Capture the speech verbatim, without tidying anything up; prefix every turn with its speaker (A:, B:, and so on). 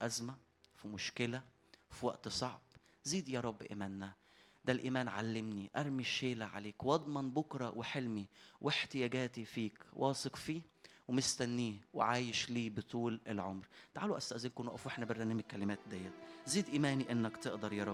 A: أزمة، في مشكلة، في وقت صعب. زيد يا رب إيماننا. ده الإيمان علمني أرمي الشيلة عليك واضمن بكرة وحلمي واحتياجاتي فيك، واثق فيه ومستنيه وعايش ليه بطول العمر. تعالوا أستأذنكم نقف وإحنا برنامج الكلمات ديت. زيد إيماني إنك تقدر يا رب.